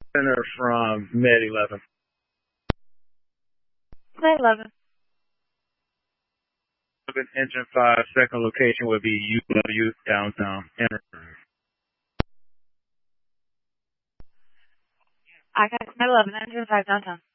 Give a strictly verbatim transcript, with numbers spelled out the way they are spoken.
Center from Med eleven. Med eleven. Engine five, second location would be U W downtown. Enter. I got Med eleven, Engine five downtown.